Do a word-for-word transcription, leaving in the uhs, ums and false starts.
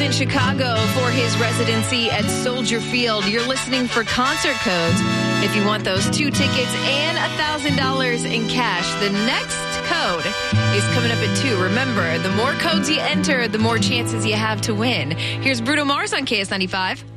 In Chicago for his residency at Soldier Field. You're listening for concert codes. If you want those two tickets and one thousand dollars in cash, the next code is coming up at two. Remember, the more codes you enter, the more chances you have to win. Here's Bruno Mars on K S ninety-five.